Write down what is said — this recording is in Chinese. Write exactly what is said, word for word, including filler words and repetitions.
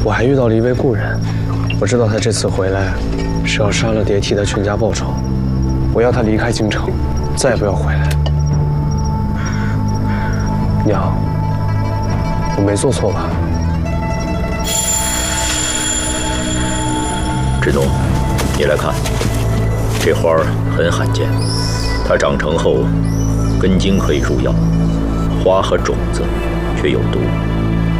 我还遇到了一位故人，我知道他这次回来是要杀了蝶替他全家报仇。我要他离开京城，再也不要回来。娘，我没做错吧？ 志东，你来看，这花儿很罕见，它长成后根茎可以入药，花和种子却有毒。